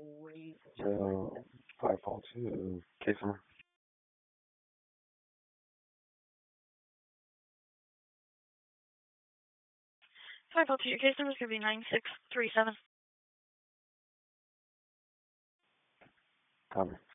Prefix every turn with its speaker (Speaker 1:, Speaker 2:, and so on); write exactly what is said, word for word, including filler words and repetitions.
Speaker 1: Uh, five four two, case number.
Speaker 2: five oh two, your case number is going to be nine six three seven.
Speaker 1: Copy.